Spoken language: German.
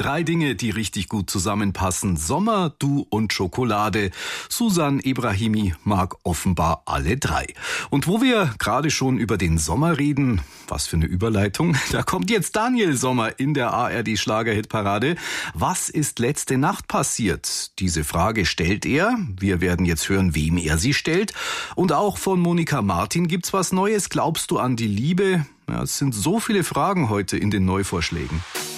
3 Dinge, die richtig gut zusammenpassen. Sommer, du und Schokolade. Susan Ebrahimi mag offenbar alle 3. Und wo wir gerade schon über den Sommer reden, was für eine Überleitung, da kommt jetzt Daniel Sommer in der ARD Schlagerhitparade. Was ist letzte Nacht passiert? Diese Frage stellt er. Wir werden jetzt hören, wem er sie stellt. Und auch von Monika Martin gibt's was Neues. Glaubst du an die Liebe? Ja, es sind so viele Fragen heute in den Neuvorschlägen.